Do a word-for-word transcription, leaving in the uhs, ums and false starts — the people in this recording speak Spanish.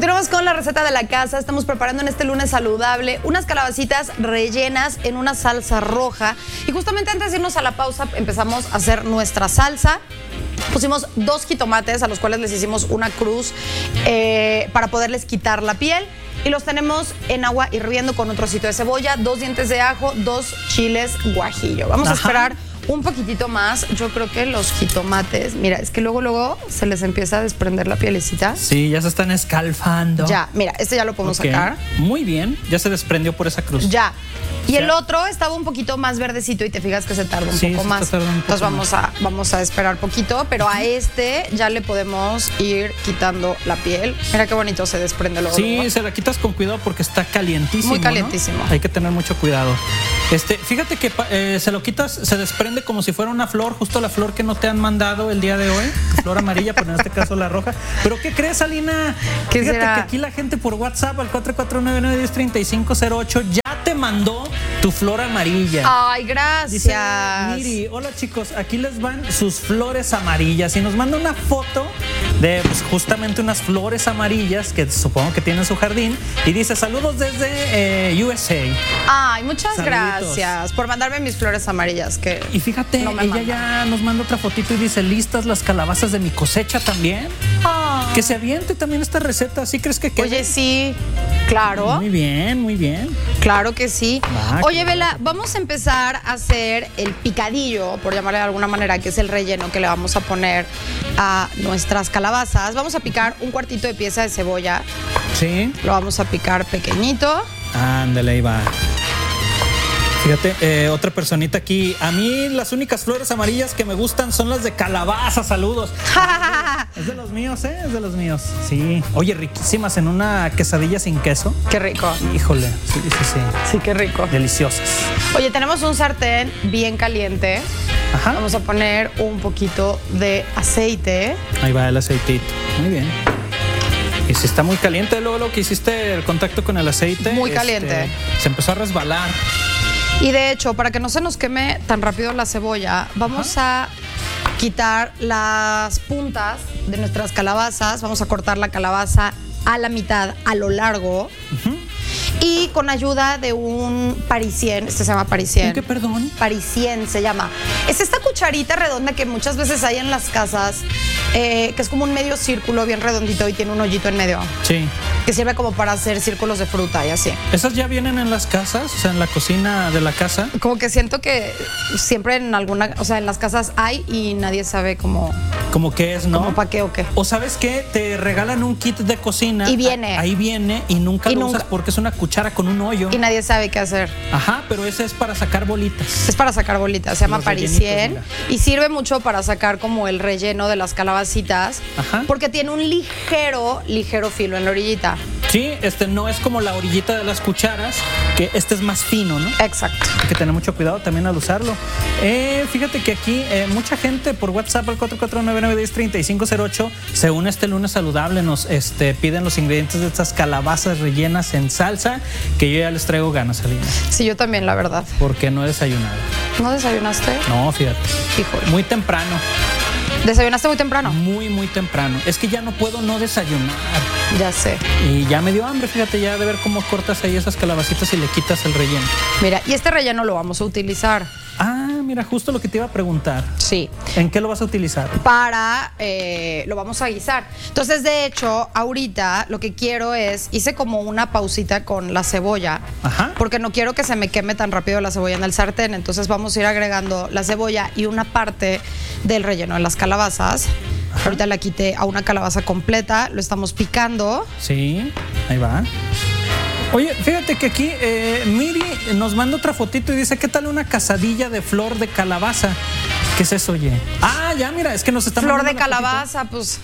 Continuamos con la receta de la casa. Estamos preparando en este lunes saludable unas calabacitas rellenas en una salsa roja. Y justamente antes de irnos a la pausa empezamos a hacer nuestra salsa. Pusimos dos jitomates a los cuales les hicimos una cruz eh, para poderles quitar la piel. Y los tenemos en agua hirviendo con un trocito de cebolla, dos dientes de ajo, dos chiles guajillo. Vamos Ajá. a esperar un poquitito más. Yo creo que los jitomates, mira, es que luego, luego se les empieza a desprender la pielecita. Sí, ya se están escalfando. Ya, mira, este ya lo podemos okay. sacar. Muy bien, ya se desprendió por esa cruz. Ya. Y ya. el otro estaba un poquito más verdecito y te fijas que se tarda un sí, poco se más. Está un poco Entonces vamos más. a, vamos a esperar poquito, pero a este ya le podemos ir quitando la piel. Mira qué bonito se desprende luego. Sí, luego. se la quitas con cuidado porque está calientísimo. Muy calientísimo. ¿no? Hay que tener mucho cuidado. Este, fíjate que eh, se lo quitas, se desprende como si fuera una flor, justo la flor que no te han mandado el día de hoy, flor amarilla, pero en este caso la roja. ¿Pero qué crees, Alina? ¿Qué Fíjate será? que aquí la gente por WhatsApp al cuatro cuatro nueve nueve uno cero tres cinco cero ocho ya te mandó tu flor amarilla. Ay, gracias. Dice Miri, hola chicos, aquí les van sus flores amarillas y nos manda una foto de pues, justamente unas flores amarillas que supongo que tiene en su jardín y dice saludos desde eh, U S A. Ay, muchas Saluditos. gracias por mandarme mis flores amarillas. Que y fíjate, no me ella manda. ya nos manda otra fotito y dice listas las calabazas de mi cosecha también. Oh. Que se aviente también esta receta, ¿sí crees que quede? Oye, sí, claro. Muy bien, muy bien. Claro que sí. Ah, Oye, Vela, vamos a empezar a hacer el picadillo, por llamarle de alguna manera, que es el relleno que le vamos a poner a nuestras calabazas. Vamos a picar un cuartito de pieza de cebolla. Sí. Lo vamos a picar pequeñito. Ándale, ahí va. Fíjate, eh, otra personita aquí. A mí las únicas flores amarillas que me gustan son las de calabaza. Saludos. Es de los míos, ¿eh? Es de los míos. Sí. Oye, riquísimas en una quesadilla sin queso. Qué rico. Híjole. Sí, sí, sí. Sí, qué rico. Deliciosas. Oye, tenemos un sartén bien caliente. Ajá. Vamos a poner un poquito de aceite. Ahí va el aceitito. Muy bien. Y si está muy caliente, luego lo que hiciste el contacto con el aceite. Muy caliente. Este, se empezó a resbalar. Y de hecho, para que no se nos queme tan rápido la cebolla, vamos Ajá. a quitar las puntas de nuestras calabazas. Vamos a cortar la calabaza a la mitad, a lo largo. Uh-huh. Y con ayuda de un parisien, este se llama parisien. ¿Qué, perdón? Parisien se llama. Es esta cucharita redonda que muchas veces hay en las casas, eh, que es como un medio círculo bien redondito y tiene un hoyito en medio. Sí. Que sirve como para hacer círculos de fruta y así. ¿Esas ya vienen en las casas? O sea, en la cocina de la casa. Como que siento que siempre en alguna, o sea, en las casas hay y nadie sabe cómo. ¿Cómo qué es, no? ¿Cómo para qué o qué? O ¿sabes qué? Te regalan un kit de cocina. Y viene. Ahí viene y nunca y lo nunca. usas porque es una cuchara con un hoyo. Y nadie sabe qué hacer. Ajá, pero ese es para sacar bolitas. Es para sacar bolitas, se llama Los parisien y sirve mucho para sacar como el relleno de las calabacitas. Ajá. Porque tiene un ligero, ligero filo en la orillita. Sí, este no es como la orillita de las cucharas, que este es más fino, ¿no? Exacto. Hay que tener mucho cuidado también al usarlo. Eh, fíjate que aquí eh, mucha gente por WhatsApp al cuatro cuatro nueve nueve uno cero tres cinco cero ocho se une este lunes saludable, nos este, piden los ingredientes de estas calabazas rellenas en salsa, que yo ya les traigo ganas, Alina. Sí, yo también, la verdad. Porque no he desayunado. ¿No desayunaste? No, fíjate. Híjole. Muy temprano. ¿Desayunaste muy temprano? Muy, muy temprano. Es que ya no puedo no desayunar. Ya sé. Y ya me dio hambre, fíjate, ya de ver cómo cortas ahí esas calabacitas y le quitas el relleno. Mira, y este relleno lo vamos a utilizar. Ah, mira, justo lo que te iba a preguntar. Sí. ¿En qué lo vas a utilizar? Para, eh, lo vamos a guisar. Entonces, de hecho, ahorita lo que quiero es, hice como una pausita con la cebolla. Ajá. Porque no quiero que se me queme tan rápido la cebolla en el sartén. Entonces vamos a ir agregando la cebolla y una parte del relleno de las calabazas. Ajá. Ahorita la quité a una calabaza completa, lo estamos picando. Sí, ahí va. Oye, fíjate que aquí eh, Miri nos manda otra fotito y dice, ¿qué tal una quesadilla de flor de calabaza? ¿Qué es eso, oye? Ah, ya, mira, es que nos está Flor mandando de una calabaza, fotito. pues